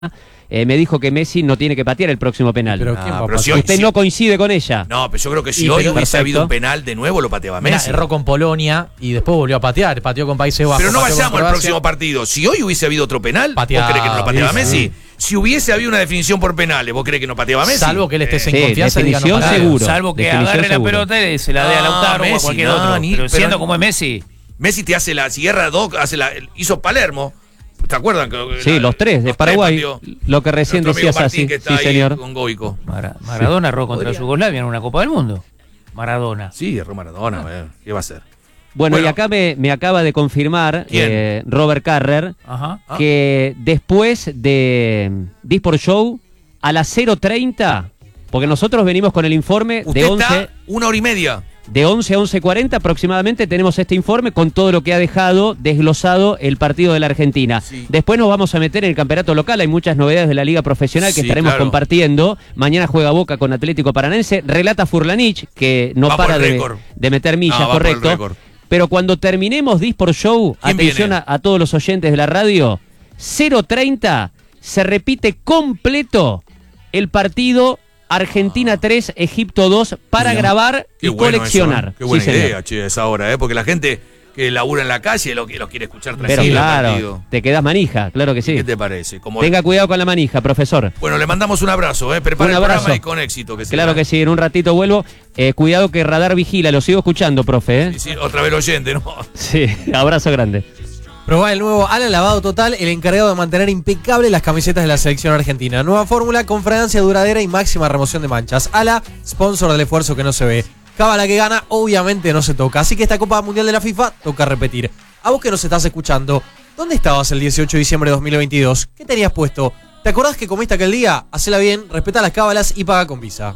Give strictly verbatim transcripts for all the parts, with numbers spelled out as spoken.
Eh, me dijo que Messi no tiene que patear el próximo penal. Pero, ¿quién Ah, va a pero si patear? hoy- Usted si- no coincide con ella. No, pero yo creo que si Y, hoy pero- hubiese perfecto. habido un penal de nuevo, lo pateaba Mirá, Messi. erró con Polonia y después volvió a patear. Pateó con Países Bajos. Pero no pateó con vayamos al Croacia. próximo partido. Si hoy hubiese habido otro penal, Pateaba. ¿vos crees que no lo pateaba Sí, Messi? sí. Si hubiese habido una definición por penales, ¿vos crees que no pateaba Messi? Salvo que él esté sin Sí, confianza y diga no definición patear. seguro. Salvo que Definición agarre seguro. la pelota y se la dé a No, Lautaro o a Messi, cualquier no, otro. ni- pero pero siendo ni- como es Messi. Messi te hace la Sierra dos, hace la, hizo Palermo. ¿Te acuerdan? Que- Sí, la- los tres de los Paraguay. partidos. Lo que recién Nuestro amigo decías Martín, así. que está Sí, ahí señor. con Goico. Mara- Maradona erró contra Yugoslavia en una Copa del Mundo. Maradona. Sí, erró Maradona. eh, ¿Qué va a hacer? Bueno, Bueno. y acá me, me acaba de confirmar ¿Quién? eh, Robert Carrer Ajá. Ah. que después de Disport Show a las cero treinta, porque nosotros venimos con el informe Usted de once, está una hora y media. de once a once cuarenta aproximadamente, tenemos este informe con todo lo que ha dejado desglosado el partido de la Argentina. Sí. Después nos vamos a meter en el campeonato local, hay muchas novedades de la Liga Profesional que Sí, estaremos claro. compartiendo. Mañana juega Boca con Atlético Paranaense, relata Furlanich, que no Va por para el de, récord. de meter millas, No, va por el correcto. récord. Pero cuando terminemos Disport Show, ¿Quién atención viene? a, a todos los oyentes de la radio, cero treinta se repite completo el partido Argentina tres, Egipto dos para Bien. grabar Qué y bueno coleccionar. eso, ¿eh? Qué buena Sí, señor. idea, che, esa hora, ¿eh? Porque la gente que labura en la calle lo, que- los quiere escuchar Pero tranquilo. el claro, partido. te quedas manija, claro que sí. ¿Qué te parece? Como Tenga cuidado con la manija, profesor. Bueno, le mandamos un abrazo, ¿eh? Prepara Un el abrazo. programa y con éxito. Que sea. Claro que sí, en un ratito vuelvo. Eh, cuidado que Radar vigila, lo sigo escuchando, profe. ¿eh? Sí, sí, otra vez el oyente, ¿no? Sí, abrazo grande. Probá el nuevo Ala Lavado Total, el encargado de mantener impecables las camisetas de la selección argentina. Nueva fórmula con fragancia duradera y máxima remoción de manchas. Ala, sponsor del esfuerzo que no se ve. Cábala que gana, obviamente no se toca. Así que esta Copa Mundial de la FIFA toca repetir. A vos que nos estás escuchando, ¿dónde estabas el dieciocho de diciembre de dos mil veintidós? ¿Qué tenías puesto? ¿Te acordás que comiste aquel día? Hacela bien, respetá las cábalas y paga con Visa.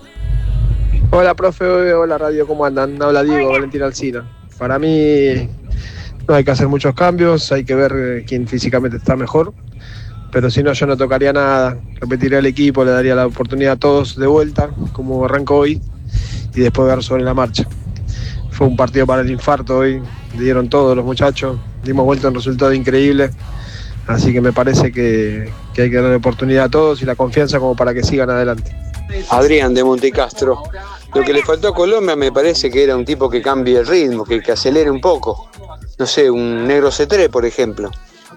Hola, profe, hola, radio, ¿cómo andan? Habla Diego, Valentín Alcina. Para mí no hay que hacer muchos cambios, hay que ver eh, quién físicamente está mejor, pero si no, yo no tocaría nada, repetiría el equipo, le daría la oportunidad a todos de vuelta, como arrancó hoy, y después ver sobre la marcha. Fue un partido para el infarto hoy, dieron todos los muchachos, dimos vuelta a un resultado increíble, así que me parece que, que hay que darle oportunidad a todos y la confianza como para que sigan adelante. Adrián de Montecastro. Lo que le faltó a Colombia me parece que era un tipo que cambie el ritmo, que, que acelere un poco. No sé, un negro C tres, por ejemplo.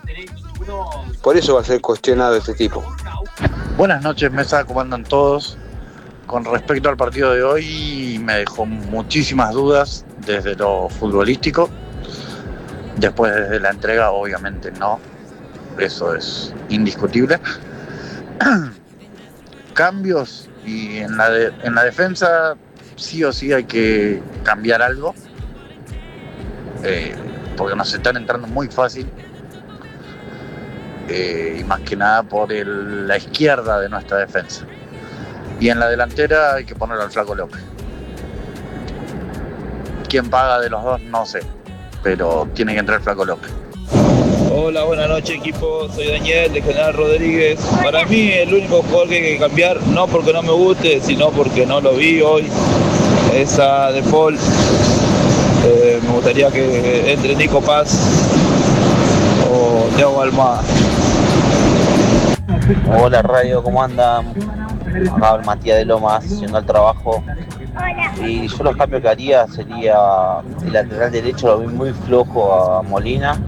Por eso va a ser cuestionado este tipo. Buenas noches, mesa, ¿cómo andan todos? Con respecto al partido de hoy, me dejó muchísimas dudas desde lo futbolístico. Después, desde la entrega, obviamente no. Eso es indiscutible. Cambios, y en la, de- en la defensa sí o sí hay que cambiar algo. Eh, porque nos están entrando muy fácil. Eh, y más que nada por el- la izquierda de nuestra defensa. Y en la delantera hay que poner al Flaco López. ¿Quién paga de los dos? No sé, pero tiene que entrar el Flaco López. Hola, buenas noches equipo, soy Daniel de General Rodríguez. Para mí el único jugador que hay que cambiar, no porque no me guste, sino porque no lo vi hoy, es a De Paul. Eh, me gustaría que entre Nico Paz o Thiago Almada. Hola radio, ¿cómo andan? Acá el Matías de Lomas haciendo el trabajo. Y yo los cambios que haría sería el lateral derecho, lo vi muy flojo a Molina.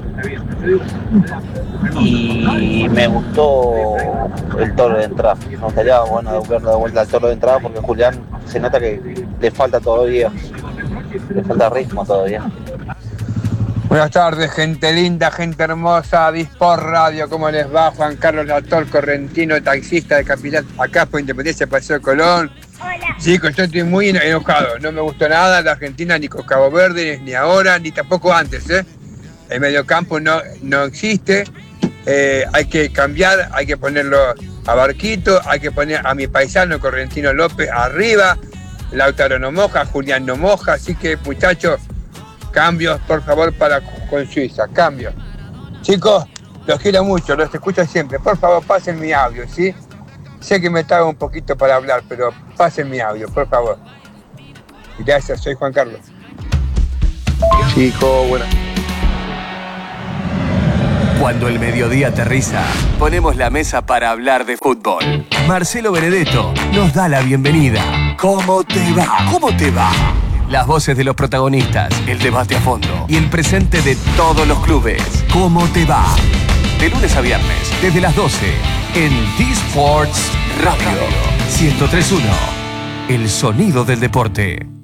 Y me gustó el Toro de entrada. Me gustaría bueno, verlo de vuelta al Toro de entrada porque Julián se nota que le falta todavía. Le falta ritmo todavía. Buenas tardes, gente linda, gente hermosa, Disport Radio, ¿cómo les va? Juan Carlos Lator, correntino, taxista de Capital, acá por Independencia, Paseo de Colón. Hola. Chicos, yo estoy muy enojado, no me gustó nada la Argentina, ni con Cabo Verde, ni ahora, ni tampoco antes, ¿eh? El mediocampo no, no existe, eh, hay que cambiar, hay que ponerlo a Barquito, hay que poner a mi paisano Correntino López arriba, Lautaro no moja, Julián no moja, así que muchachos, cambios, por favor, para con Suiza, cambios. Chicos, los quiero mucho, los escucho siempre. Por favor, pasen mi audio, ¿sí? Sé que me tardo un poquito para hablar, pero pasen mi audio, por favor. Gracias, soy Juan Carlos. Chicos, bueno. Cuando el mediodía aterriza, ponemos la mesa para hablar de fútbol. Marcelo Benedetto nos da la bienvenida. ¿Cómo te va? ¿Cómo te va? Las voces de los protagonistas, el debate a fondo y el presente de todos los clubes. ¿Cómo te va? De lunes a viernes, desde las doce, en T-Sports Radio ciento tres punto uno. El sonido del deporte.